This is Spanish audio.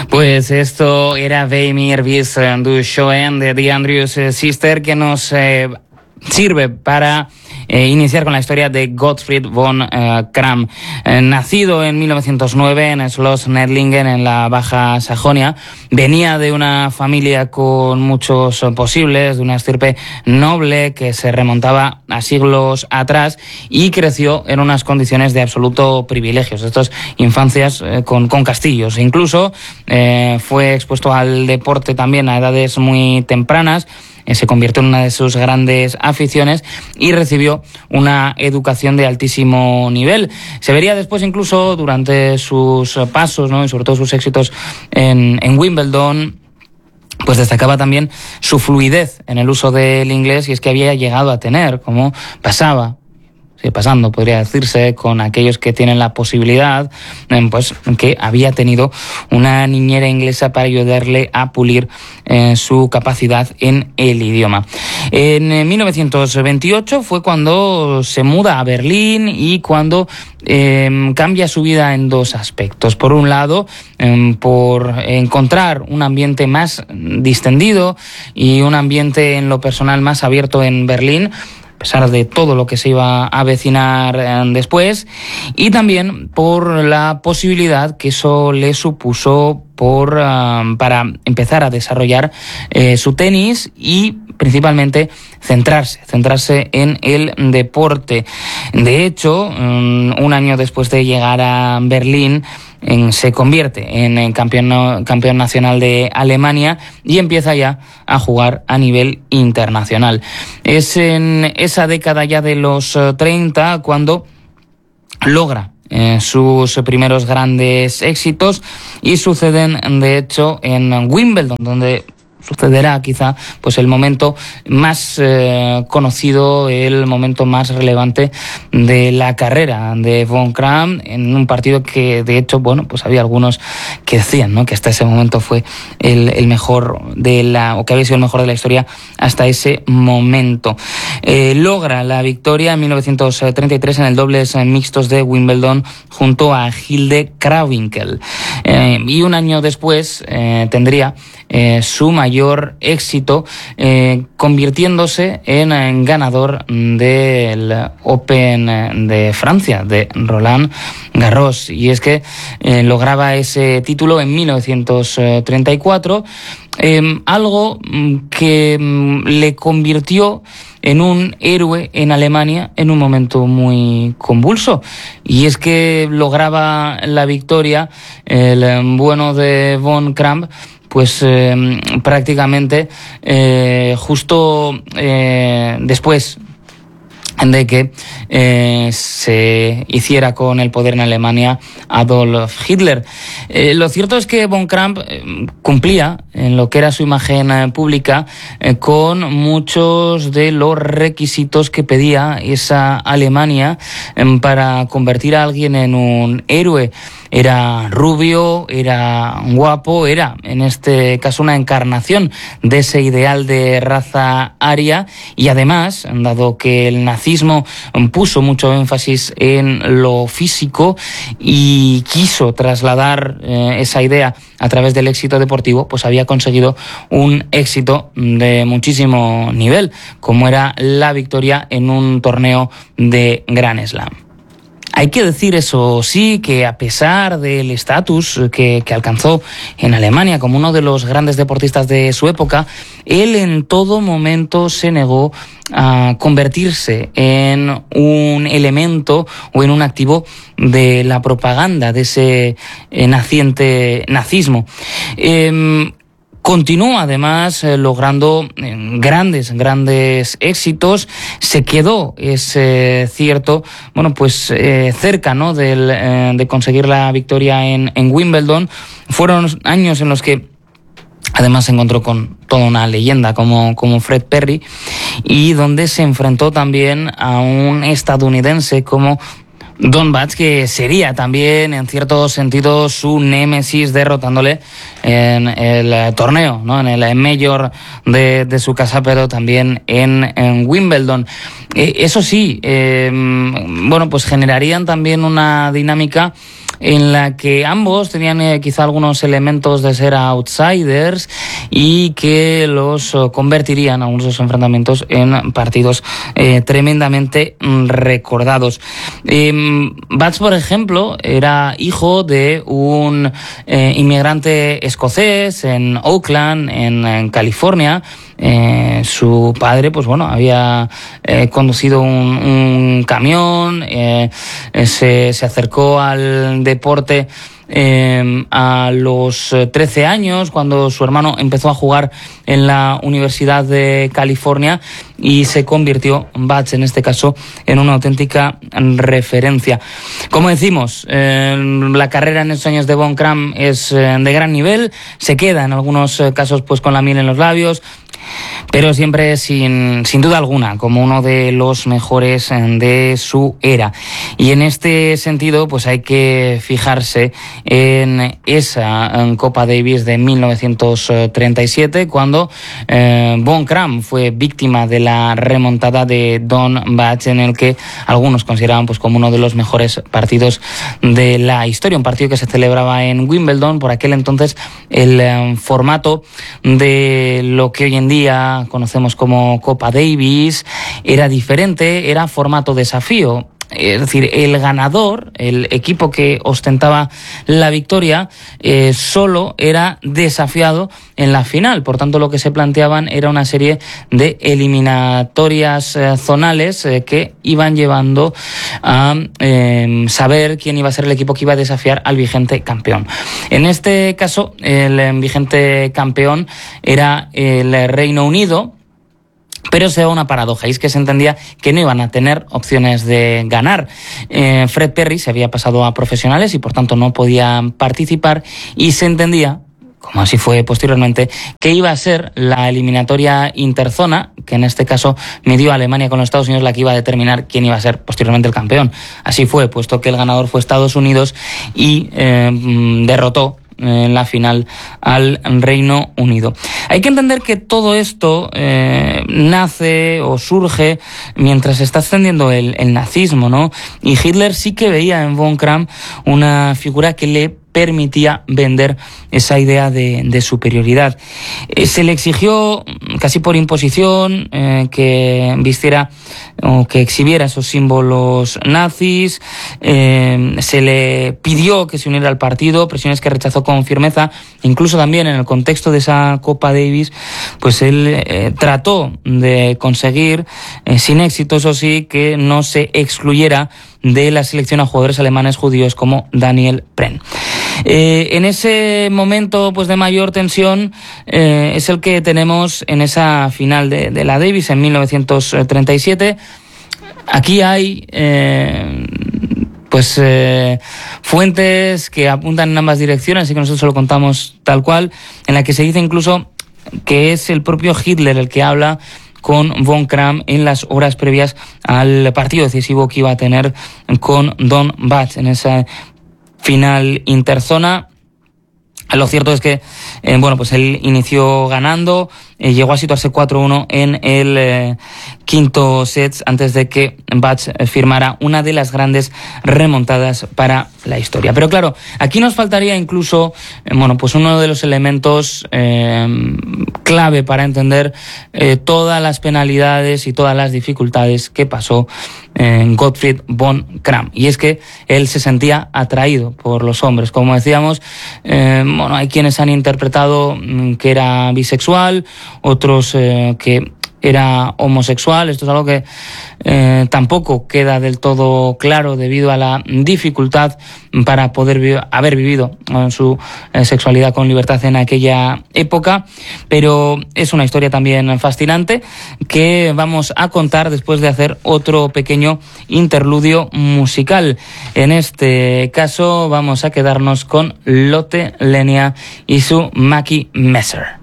Pues esto era Weimir bis du Schoen de The Andrews Sister, que nos sirve para iniciar con la historia de Gottfried von Cramm. Nacido en 1909 en Schloss Nördlingen, en la Baja Sajonia, venía de una familia con muchos posibles, de una estirpe noble que se remontaba a siglos atrás, y creció en unas condiciones de absoluto privilegios. Estas infancias con castillos. Incluso fue expuesto al deporte también a edades muy tempranas. Se convirtió en una de sus grandes aficiones y recibió una educación de altísimo nivel. Se vería después, incluso durante sus pasos, ¿no?, y sobre todo sus éxitos en Wimbledon, pues destacaba también su fluidez en el uso del inglés, y es que había llegado a tener, como sigue pasando, podría decirse, con aquellos que tienen la posibilidad, pues que había tenido una niñera inglesa para ayudarle a pulir su capacidad en el idioma. En 1928 fue cuando se muda a Berlín y cuando cambia su vida en dos aspectos. Por un lado, por encontrar un ambiente más distendido y un ambiente en lo personal más abierto en Berlín, a pesar de todo lo que se iba a avecinar después, y también por la posibilidad que eso le supuso para empezar a desarrollar su tenis y principalmente centrarse en el deporte. De hecho, un año después de llegar a Berlín, se convierte en campeón nacional de Alemania y empieza ya a jugar a nivel internacional. Es en esa década ya de los 30 cuando logra sus primeros grandes éxitos, y suceden de hecho en Wimbledon, donde sucederá quizá pues el momento más conocido, el momento más relevante de la carrera de von Cramm, en un partido que de hecho, bueno, pues había algunos que decían, ¿no?, que hasta ese momento fue el mejor o que había sido el mejor de la historia hasta ese momento. Logra la victoria en 1933 en el dobles mixtos de Wimbledon junto a Hilde Krawinkel, y un año después tendría su mayor éxito, convirtiéndose en ganador del Open de Francia, de Roland Garros. Y es que lograba ese título en 1934, algo que le convirtió en un héroe en Alemania en un momento muy convulso. Y es que lograba la victoria el bueno de von Cramm, pues prácticamente justo después de que se hiciera con el poder en Alemania Adolf Hitler. Lo cierto es que von Cramm cumplía en lo que era su imagen pública con muchos de los requisitos que pedía esa Alemania para convertir a alguien en un héroe. Era rubio, era guapo, era en este caso una encarnación de ese ideal de raza aria, y además, dado que el nazismo puso mucho énfasis en lo físico y quiso trasladar esa idea a través del éxito deportivo, pues había conseguido un éxito de muchísimo nivel, como era la victoria en un torneo de Grand Slam. Hay que decir, eso sí, que a pesar del estatus que alcanzó en Alemania como uno de los grandes deportistas de su época, él en todo momento se negó a convertirse en un elemento o en un activo de la propaganda de ese naciente nazismo. Continuó además logrando grandes éxitos. Se quedó, es cierto, bueno, pues cerca, ¿no?, de conseguir la victoria en Wimbledon. Fueron años en los que además se encontró con toda una leyenda como Fred Perry, y donde se enfrentó también a un estadounidense como Don Batch, que sería también en cierto sentido su némesis, derrotándole en el torneo, ¿no?, en el Major de su casa, pero también en Wimbledon. Eso sí, bueno, pues generarían también una dinámica en la que ambos tenían quizá algunos elementos de ser outsiders y que los convertirían algunos de esos enfrentamientos en partidos tremendamente recordados. Butch, por ejemplo, era hijo de un inmigrante escocés en Oakland, en California. Su padre, pues bueno, había conducido un camión, se acercó al deporte a los 13 años, cuando su hermano empezó a jugar en la Universidad de California, y se convirtió, Butch en este caso, en una auténtica referencia. Como decimos, la carrera en estos años de Von Cram es de gran nivel, se queda en algunos casos pues con la miel en los labios, pero siempre sin duda alguna como uno de los mejores de su era. Y en este sentido pues hay que fijarse en esa Copa Davis de 1937, cuando Von Cram fue víctima de la remontada de Don Butch, en el que algunos consideraban pues como uno de los mejores partidos de la historia, un partido que se celebraba en Wimbledon. Por aquel entonces el formato de lo que hoy en día conocemos como Copa Davis era diferente, era formato desafío. Es decir, el ganador, el equipo que ostentaba la victoria, solo era desafiado en la final. Por tanto, lo que se planteaban era una serie de eliminatorias zonales que iban llevando a saber quién iba a ser el equipo que iba a desafiar al vigente campeón. En este caso, el vigente campeón era el Reino Unido, pero se da una paradoja, y es que se entendía que no iban a tener opciones de ganar. Fred Perry se había pasado a profesionales y por tanto no podía participar, y se entendía, como así fue posteriormente, que iba a ser la eliminatoria interzona, que en este caso midió a Alemania con los Estados Unidos, la que iba a determinar quién iba a ser posteriormente el campeón. Así fue, puesto que el ganador fue Estados Unidos y derrotó en la final al Reino Unido. Hay que entender que todo esto nace o surge mientras se está extendiendo el nazismo, ¿no? Y Hitler sí que veía en Von Cram una figura que le permitía vender esa idea de superioridad. Se le exigió, casi por imposición, que vistiera o que exhibiera esos símbolos nazis. Se le pidió que se uniera al partido, presiones que rechazó con firmeza. Incluso también en el contexto de esa Copa Davis, pues él trató de conseguir, sin éxito eso sí, que no se excluyera de la selección a jugadores alemanes judíos como Daniel Pren. En ese momento pues de mayor tensión es el que tenemos en esa final de la Davis en 1937. Aquí hay fuentes que apuntan en ambas direcciones, así que nosotros lo contamos tal cual, en la que se dice incluso que es el propio Hitler el que habla con Von Cram en las horas previas al partido decisivo que iba a tener con Don Butch en esa final interzona. Lo cierto es que pues él inició ganando, llegó a situarse 4-1 en el quinto set antes de que Butch firmara una de las grandes remontadas para la historia. Pero claro, aquí nos faltaría incluso uno de los elementos clave para entender todas las penalidades y todas las dificultades que pasó Gottfried von Cram, y es que él se sentía atraído por los hombres. Como decíamos, hay quienes han interpretado que era bisexual, otros que era homosexual. Esto es algo que tampoco queda del todo claro debido a la dificultad para poder haber vivido su sexualidad con libertad en aquella época, pero es una historia también fascinante que vamos a contar después de hacer otro pequeño interludio musical. En este caso vamos a quedarnos con Lotte Lenya y su Mackie Messer.